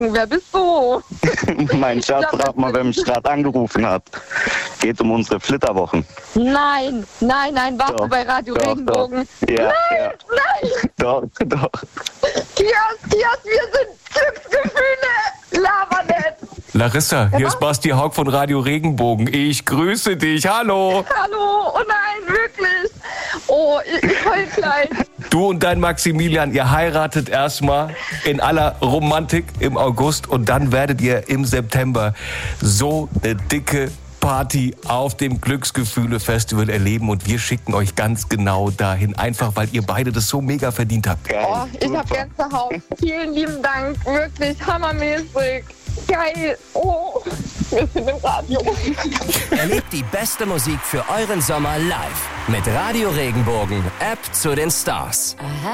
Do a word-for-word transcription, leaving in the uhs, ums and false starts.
Wer bist du? Mein Schatz, rat mal, wer mich gerade angerufen hat. Geht um unsere Flitterwochen. Nein, nein, nein, warst Doch, du bei Radio doch, Regenbogen? doch. Ja, nein, ja. nein! Doch, doch. Kias, Kias, wir sind Glücksgefühle! Laber nicht! Larissa, hier ist Basti Haug von Radio Regenbogen. Ich grüße dich. Hallo. Hallo, oh nein, wirklich! Oh, ich, ich heul gleich. Du und dein Maximilian, ihr heiratet erstmal in aller Romantik im August und dann werdet ihr im September so eine dicke Party auf dem Glücksgefühle-Festival erleben und wir schicken euch ganz genau dahin, einfach weil ihr beide das so mega verdient habt. Geil, Oh, ich hab super. Gänsehaut. Vielen lieben Dank, wirklich hammermäßig. Geil. Oh, wir sind im Radio. Erlebt die beste Musik für euren Sommer live mit Radio Regenbogen, App zu den Stars.